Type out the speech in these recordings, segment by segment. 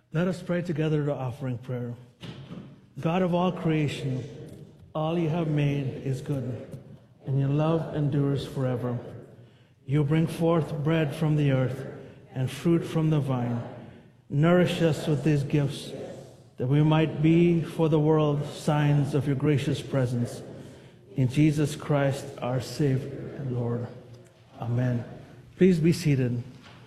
Let us pray together the offering prayer. God of all creation, all you have made is good, and your love endures forever. You bring forth bread from the earth and fruit from the vine. Nourish us with these gifts, that we might be for the world signs of your gracious presence. In Jesus Christ, our Savior and Lord. Amen. Please be seated.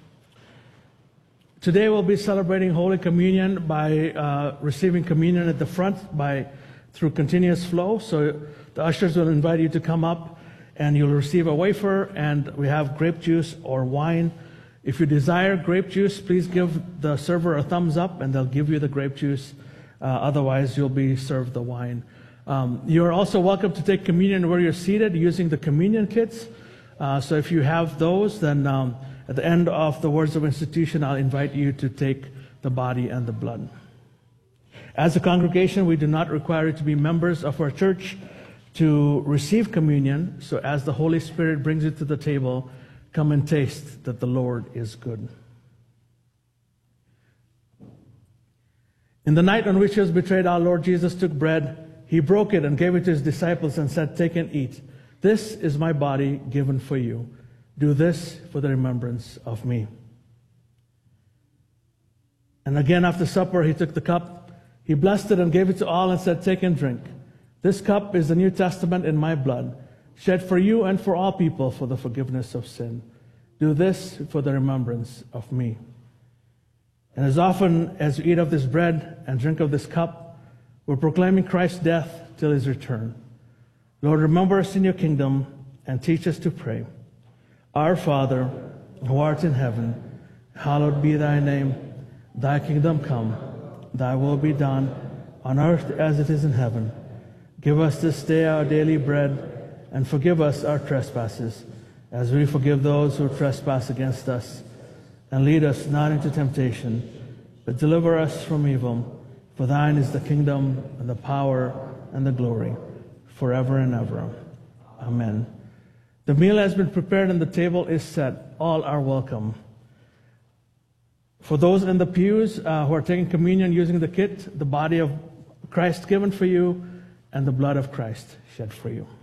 Today we'll be celebrating Holy Communion by receiving communion at the front through continuous flow. So the ushers will invite you to come up and you'll receive a wafer, and we have grape juice or wine. If you desire grape juice, please give the server a thumbs up and they'll give you the grape juice. Otherwise, you'll be served the wine. You're also welcome to take communion where you're seated using the communion kits. So if you have those, then at the end of the words of institution, I'll invite you to take the body and the blood. As a congregation, we do not require you to be members of our church to receive communion. So as the Holy Spirit brings it to the table, come and taste that the Lord is good. In the night on which he was betrayed, our Lord Jesus took bread. He broke it and gave it to his disciples and said, "Take and eat. This is my body given for you. Do this for the remembrance of me." And again after supper, he took the cup. He blessed it and gave it to all and said, "Take and drink. This cup is the New Testament in my blood, shed for you and for all people for the forgiveness of sin. Do this for the remembrance of me." And as often as you eat of this bread and drink of this cup, we're proclaiming Christ's death till his return. Lord, remember us in your kingdom and teach us to pray. Our Father, who art in heaven, hallowed be thy name. Thy kingdom come, thy will be done, on earth as it is in heaven. Give us this day our daily bread, and forgive us our trespasses, as we forgive those who trespass against us. And lead us not into temptation, but deliver us from evil. For thine is the kingdom, and the power, and the glory, forever and ever. Amen. The meal has been prepared and the table is set. All are welcome. For those in the pews who are taking communion using the kit, the body of Christ given for you and the blood of Christ shed for you.